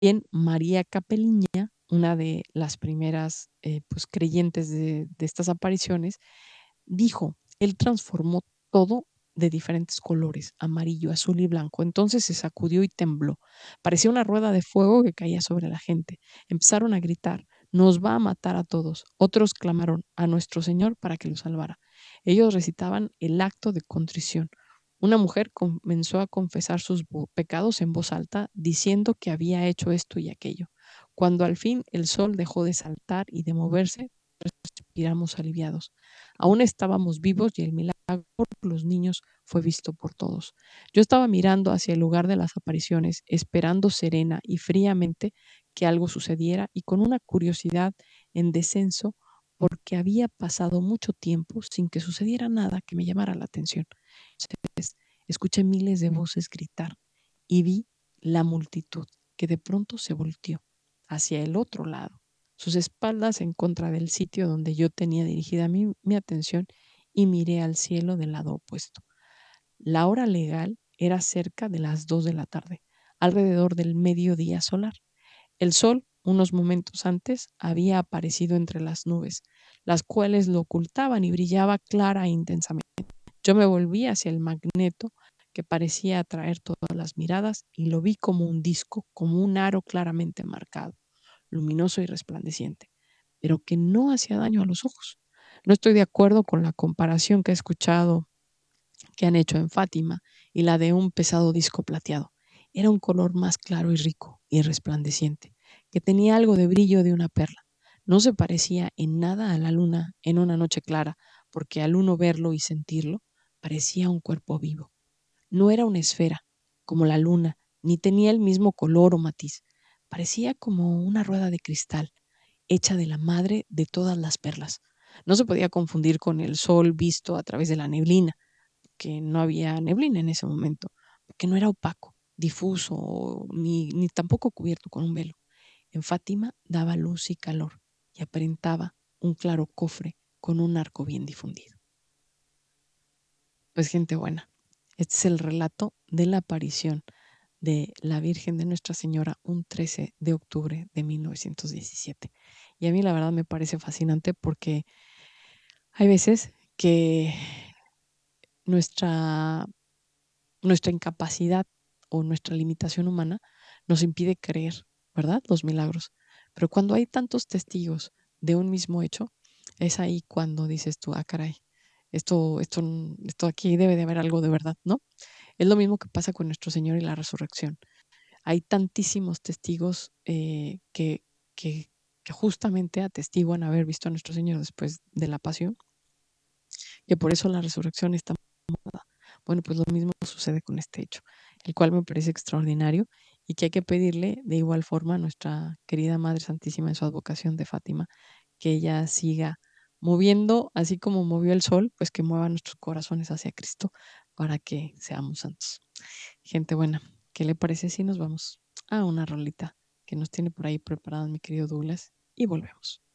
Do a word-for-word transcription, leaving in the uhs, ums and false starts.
Bien, María Capeliña, una de las primeras, eh, pues, creyentes de de estas apariciones, dijo: "Él transformó todo de diferentes colores, amarillo, azul y blanco. Entonces se sacudió y tembló. Parecía una rueda de fuego que caía sobre la gente. Empezaron a gritar: 'Nos va a matar a todos'". Otros clamaron a nuestro Señor para que lo salvara. Ellos recitaban el acto de contrición. Una mujer comenzó a confesar sus bo- pecados en voz alta, diciendo que había hecho esto y aquello. Cuando al fin el sol dejó de saltar y de moverse, respiramos aliviados. Aún estábamos vivos y el milagro por los niños fue visto por todos. Yo estaba mirando hacia el lugar de las apariciones, esperando serena y fríamente que algo sucediera y con una curiosidad en descenso porque había pasado mucho tiempo sin que sucediera nada que me llamara la atención. Entonces, escuché miles de voces gritar y vi la multitud que de pronto se volteó hacia el otro lado, sus espaldas en contra del sitio donde yo tenía dirigida mi, mi atención y miré al cielo del lado opuesto. La hora legal era cerca de las dos de la tarde, alrededor del mediodía solar. El sol, unos momentos antes, había aparecido entre las nubes, las cuales lo ocultaban y brillaba clara e intensamente. Yo me volví hacia el magneto que parecía atraer todas las miradas y lo vi como un disco, como un aro claramente marcado, luminoso y resplandeciente, pero que no hacía daño a los ojos. No estoy de acuerdo con la comparación que he escuchado que han hecho en Fátima y la de un pesado disco plateado. Era un color más claro y rico y resplandeciente, que tenía algo de brillo de una perla. No se parecía en nada a la luna en una noche clara, porque al uno verlo y sentirlo, parecía un cuerpo vivo. No era una esfera, como la luna, ni tenía el mismo color o matiz. Parecía como una rueda de cristal, hecha de la madre de todas las perlas. No se podía confundir con el sol visto a través de la neblina, que no había neblina en ese momento, porque no era opaco, difuso, ni, ni tampoco cubierto con un velo. En Fátima daba luz y calor y aparentaba un claro cofre con un arco bien difundido. Pues gente buena, este es el relato de la aparición de la Virgen de Nuestra Señora un trece de octubre de mil novecientos diecisiete. Y a mí la verdad me parece fascinante porque hay veces que nuestra nuestra incapacidad o nuestra limitación humana nos impide creer, ¿verdad? Los milagros. Pero cuando hay tantos testigos de un mismo hecho, es ahí cuando dices tú, ah, caray, esto, esto, esto aquí debe de haber algo de verdad, ¿no? Es lo mismo que pasa con nuestro Señor y la resurrección. Hay tantísimos testigos eh, que, que, que justamente atestiguan haber visto a nuestro Señor después de la pasión, que por eso la resurrección está. Bueno, pues lo mismo sucede con este hecho, el cual me parece extraordinario y que hay que pedirle de igual forma a nuestra querida Madre Santísima en su advocación de Fátima, que ella siga moviendo, así como movió el sol, pues que mueva nuestros corazones hacia Cristo para que seamos santos. Gente buena, ¿qué le parece si nos vamos a una rolita que nos tiene por ahí preparada mi querido Douglas y volvemos?